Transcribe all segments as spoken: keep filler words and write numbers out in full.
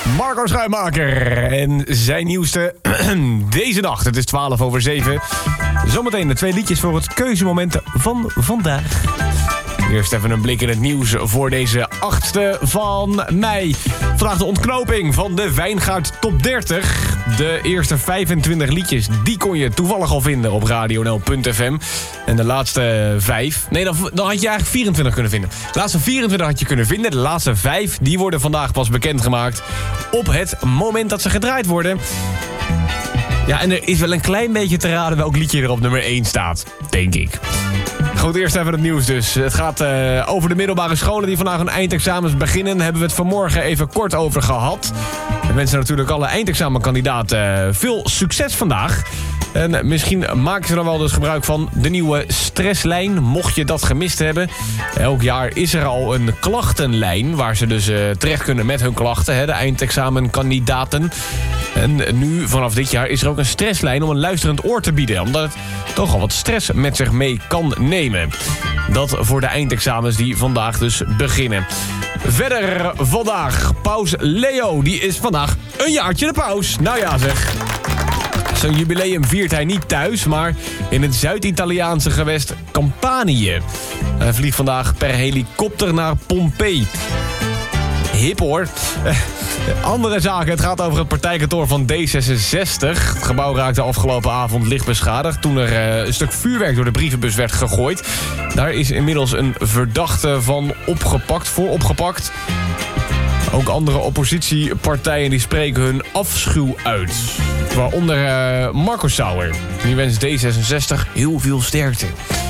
Marco Schuimaker en zijn nieuwste deze nacht. Het is twaalf over zeven. Zometeen de twee liedjes voor het keuzemoment van vandaag. Eerst even een blik in het nieuws voor deze achtste van mei. Vandaag de ontknoping van de Wijngaard Top dertig. De eerste vijfentwintig liedjes, die kon je toevallig al vinden op radio n l punt f m. En de laatste vijf... Nee, dan, dan had je eigenlijk vierentwintig kunnen vinden. De laatste vierentwintig had je kunnen vinden. De laatste vijf, die worden vandaag pas bekendgemaakt op het moment dat ze gedraaid worden. Ja, en er is wel een klein beetje te raden welk liedje er op nummer één staat. Denk ik. Goed, eerst even het nieuws dus. Het gaat uh, over de middelbare scholen die vandaag hun eindexamens beginnen. Hebben we het vanmorgen even kort over gehad. We wensen natuurlijk alle eindexamenkandidaten uh, veel succes vandaag. En misschien maken ze dan wel dus gebruik van de nieuwe stresslijn, mocht je dat gemist hebben. Elk jaar is er al een klachtenlijn waar ze dus uh, terecht kunnen met hun klachten, hè, de eindexamenkandidaten. En nu, vanaf dit jaar, is er ook een stresslijn om een luisterend oor te bieden, omdat het toch al wat stress met zich mee kan nemen. Dat voor de eindexamens die vandaag dus beginnen. Verder vandaag, paus Leo, die is vandaag een jaartje de paus. Nou ja zeg. Zijn jubileum viert hij niet thuis, maar in het Zuid-Italiaanse gewest Campanië. Hij vliegt vandaag per helikopter naar Pompeii. Hip hoor. Andere zaken, het gaat over het partijkantoor van D zesenzestig. Het gebouw raakte afgelopen avond licht beschadigd toen er uh, een stuk vuurwerk door de brievenbus werd gegooid. Daar is inmiddels een verdachte van opgepakt, voor opgepakt. Ook andere oppositiepartijen die spreken hun afschuw uit. Waaronder uh, Marco Sauer. Die wenst D zesenzestig heel veel sterkte.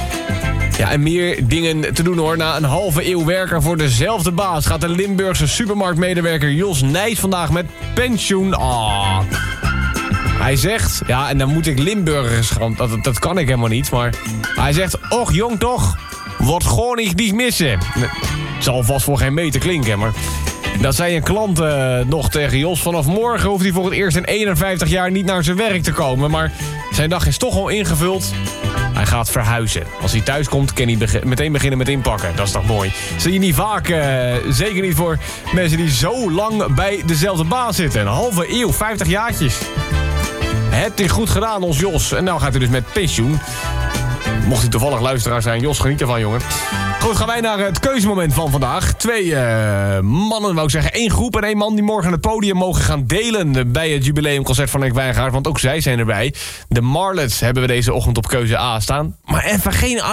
Ja, en meer dingen te doen hoor. Na een halve eeuw werken voor dezelfde baas gaat de Limburgse supermarktmedewerker Jos Nijs vandaag met pensioen. Ah. Hij zegt, ja, en dan moet ik Limburgers gaan, dat, dat kan ik helemaal niet, maar hij zegt, och jong toch, wat gewoon ik niet missen. Het zal vast voor geen meter klinken, maar dat zei een klant uh, nog tegen Jos. Vanaf morgen hoeft hij voor het eerst in eenenvijftig jaar niet naar zijn werk te komen. Maar zijn dag is toch al ingevuld. Hij gaat verhuizen. Als hij thuis komt, kan hij beg- meteen beginnen met inpakken. Dat is toch mooi. Zie je niet vaak, uh, zeker niet voor mensen die zo lang bij dezelfde baas zitten. Een halve eeuw, vijftig jaartjes. Het is goed gedaan, ons Jos. En nou gaat hij dus met pensioen. Mocht hij toevallig luisteraar zijn, Jos, geniet ervan, jongen. Goed, gaan wij naar het keuzemoment van vandaag. Twee uh, mannen, wou ik zeggen, één groep en één man die morgen het podium mogen gaan delen bij het jubileumconcert van Henk Wijngaard, want ook zij zijn erbij. De Marlets hebben we deze ochtend op keuze A staan. Maar even geen